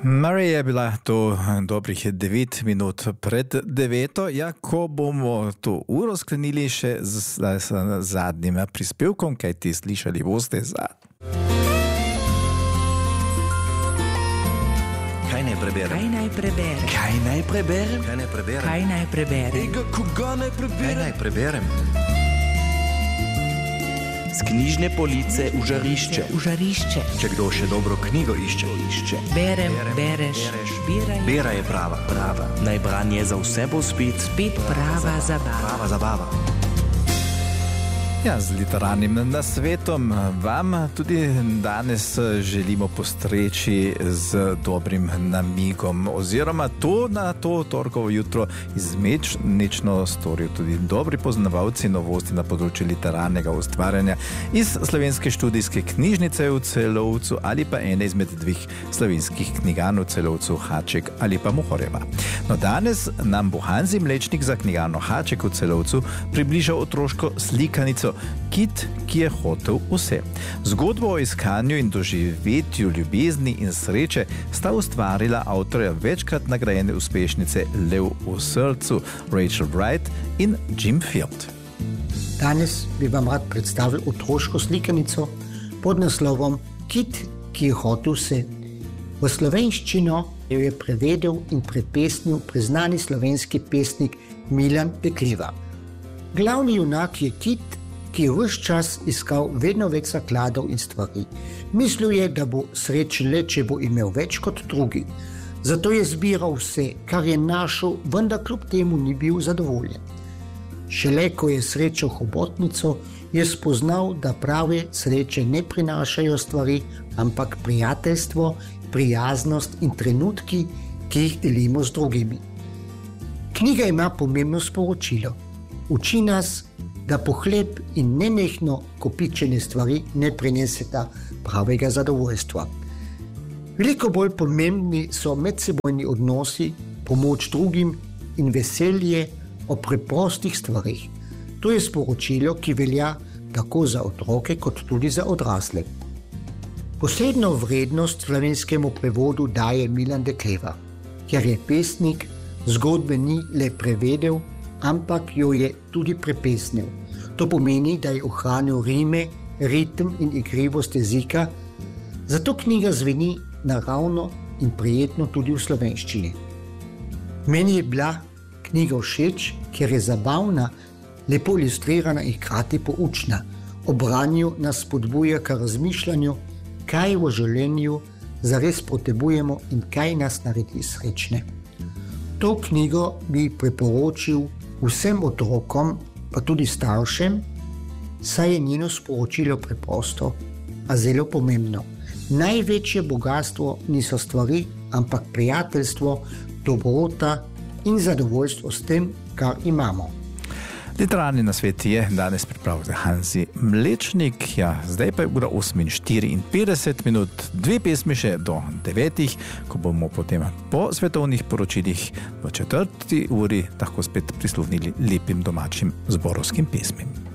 Marija je bila to dobrih 9 minut pred 9. Ja, ko bomo to uro sklenili še z zadnjim prispevkom, kaj ti slišali boste za... Kaj naj preberem? Kaj naj preberem? Kaj naj preberem? Kaj naj preberem? Kaj naj preberem? Ega, koga naj preberem? Kaj naj preberem? Z knjižne police v žarišče. V žarišče. Če kdo še dobro knjigo išče. Berem, bereš, biraj. Bera je prava. Naj branje za vse bo spet Prava zabava. Prava zabava. Ja, z literarnim nasvetom vam tudi danes želimo postreči z dobrim namigom oziroma to na to torkovo jutro izmenično storijo tudi dobri poznavalci novosti na področju literarnega ustvarjanja iz Slovenske študijske knjižnice v Celovcu ali pa ene izmed dveh slovenskih knjigarn v Celovcu, Haček ali pa Mohorjeva. No, danes nam bo Hanzi Mlečnik za knjigarno Haček v Celovcu približal otroško slikanico Kit, ki je hotel vse. Zgodbo o iskanju in doživetju ljubezni in sreče sta ustvarila avtorja večkrat nagrajene uspešnice Lev v srcu Rachel Wright in Jim Field. Danes bi vam rad predstavil otroško slikanico pod naslovom Kit, ki je hotel vse. V slovenščino jo je prevedel in prepesnil priznani slovenski pesnik Milan Dekliva. Glavni junak je Kit, ki je ves čas iskal vedno več zakladov in stvari. Mislil je, da bo srečen le, če bo imel več kot drugi. Zato je zbiral vse, kar je našel, vendar kljub temu ni bil zadovoljen. Šele ko je srečal hobotnico, je spoznal, da prave sreče ne prinašajo stvari, ampak prijateljstvo, prijaznost in trenutki, ki jih delimo z drugimi. Knjiga ima pomembno sporočilo. Uči nas, da pohlep in nenehno kopičene stvari ne prineseta pravega zadovoljstva. Veliko bolj pomembni so medsebojni odnosi, pomoč drugim in veselje o preprostih stvarih. To je sporočilo, ki velja tako za otroke kot tudi za odrasle. Posebno vrednost slovenskemu prevodu daje Milan Dekliva, ker je pesnik zgodbe ni le prevedel, ampak jo je tudi prepesnil. To pomeni, da je ohranil rime, ritem in igrivost jezika, zato knjiga zveni naravno in prijetno tudi v slovenščini. Meni je bila knjiga všeč, ker je zabavna, lepo ilustrirana in hkrati poučna. Ob branju nas spodbuja k razmišljanju, kaj v življenju zares potrebujemo in kaj nas naredi srečne. To knjigo bi priporočil vsem otrokom, pa tudi staršem, saj je njeno sporočilo preprosto, a zelo pomembno. Največje bogastvo niso stvari, ampak prijateljstvo, dobrota in zadovoljstvo s tem, kar imamo. Literarni nasvet je danes pripravil Hanzi Mlečnik. Ja, zdaj pa je ura 8:54 minut, 2 pesmi še do 9, ko bomo potem po svetovnih poročilih v 4. uri lahko spet prisluhnili lepim domačim zborovskim pesmim.